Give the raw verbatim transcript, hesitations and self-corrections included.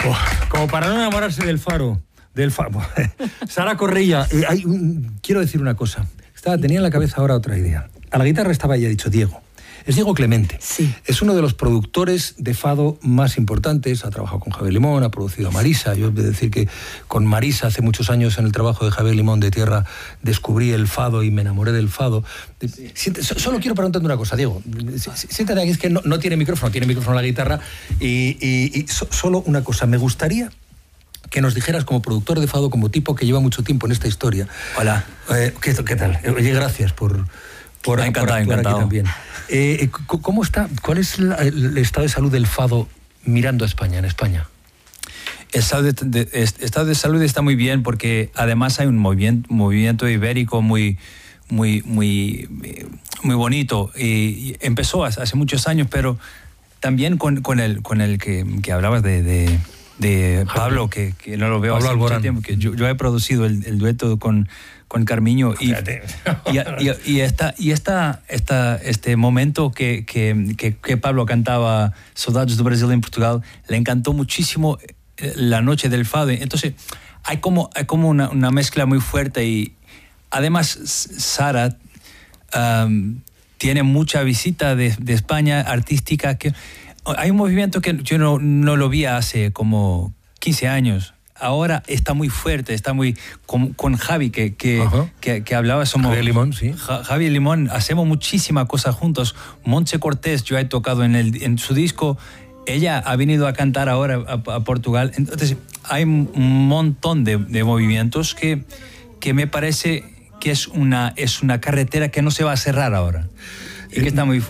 Oh, como para no enamorarse del fado. Del fado. Sara Correia, eh, hay un, quiero decir una cosa. Estaba, tenía en la cabeza ahora otra idea. A la guitarra estaba ya dicho Diego. Es Diego Clemente. Sí. Es uno de los productores de fado más importantes. Ha trabajado con Javier Limón, ha producido a Marisa. Yo he de decir que con Marisa hace muchos años en el trabajo de Javier Limón de Tierra descubrí el fado y me enamoré del fado. Sí. Siente, solo quiero preguntarte una cosa, Diego. Siéntate aquí, es que no, no tiene micrófono, tiene micrófono la guitarra. Y, y, y so, solo una cosa, me gustaría que nos dijeras como productor de fado, como tipo que lleva mucho tiempo en esta historia. Hola. Eh, ¿qué, ¿Qué tal? Oye, gracias por... Por, encantado, por actuar encantado. Aquí también. Eh, ¿Cómo está? ¿Cuál es la, el estado de salud del fado mirando a España, en España? El estado de, de, estado de salud está muy bien porque además hay un movimiento, movimiento ibérico muy, muy, muy, muy bonito. Y, y empezó hace muchos años, pero también con, con el, con el que, que hablabas de... de de Pablo, que, que no lo veo Pablo hace Alborán. mucho tiempo, que yo, yo he producido el, el dueto con, con Carmiño y, y, y, y, esta, y esta, esta, este momento que, que, que, que Pablo cantaba Saudades do Brasil en Portugal, le encantó muchísimo la noche del fado. Entonces hay como, hay como una, una mezcla muy fuerte y además Sara um, tiene mucha visita de, de España artística que... Hay un movimiento que yo no, no lo vi hace como quince años. Ahora está muy fuerte, está muy... Con, con Javi, que, que, que, que hablaba, somos... Javi Limón, sí. Ja, Javi Limón, hacemos muchísimas cosas juntos. Montse Cortés, yo he tocado en, el, en su disco. Ella ha venido a cantar ahora a, a Portugal. Entonces, hay un montón de, de movimientos que, que me parece que es una, es una carretera que no se va a cerrar ahora. Y que está muy fuerte.